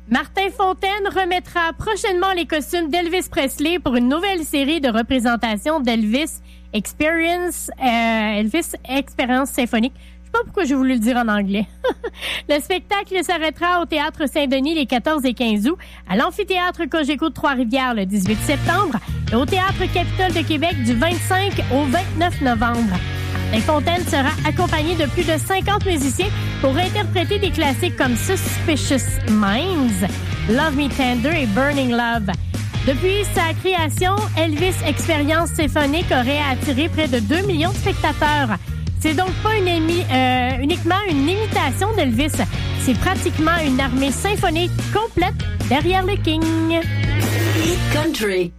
Martin Fontaine remettra prochainement les costumes d'Elvis Presley pour une nouvelle série de représentations d'Elvis Experience symphonique. Je sais pas pourquoi j'ai voulu le dire en anglais. Le spectacle s'arrêtera au Théâtre Saint-Denis les 14 et 15 août, à l'Amphithéâtre Cogeco de Trois-Rivières le 18 septembre et au Théâtre Capitole de Québec du 25 au 29 novembre. Martin Fontaine sera accompagné de plus de 50 musiciens pour interpréter des classiques comme Suspicious Minds, Love Me Tender et Burning Love. Depuis sa création, Elvis Experience symphonique aurait attiré près de 2 millions de spectateurs. C'est donc pas uniquement une imitation d'Elvis, c'est pratiquement une armée symphonique complète derrière le King. Hit Country.